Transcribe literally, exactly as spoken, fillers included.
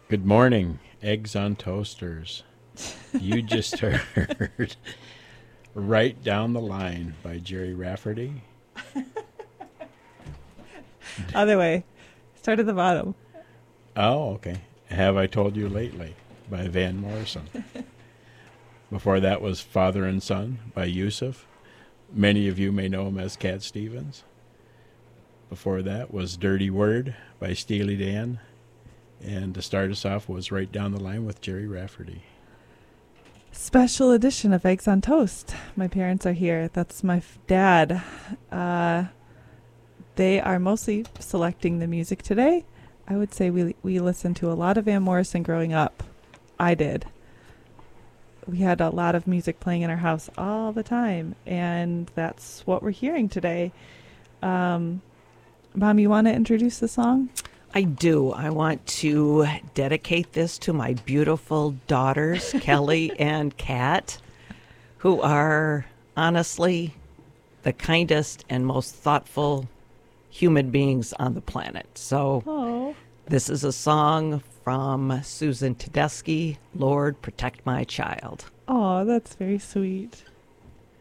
Good morning, Eggs on Toasters. You just heard Right Down the Line by Jerry Rafferty. Other way. Start at the bottom. Oh, okay. Have I Told You Lately by Van Morrison. Before that was Father and Son by Yusuf. Many of you may know him as Cat Stevens. Before that was Dirty Word by Steely Dan. And to start us off was Right Down the Line with Jerry Rafferty. Special edition of Eggs on Toast. My parents are here. That's my f- dad. Uh, they are mostly selecting the music today. I would say we we listened to a lot of Van Morrison growing up. I did. We had a lot of music playing in our house all the time, and that's what we're hearing today. Um, Mom, you want to introduce the song? I do. I want to dedicate this to my beautiful daughters, Kelly and Kat, who are honestly the kindest and most thoughtful human beings on the planet. So Oh. this is a song from Susan Tedeschi, Lord, Protect My Child. Oh, that's very sweet.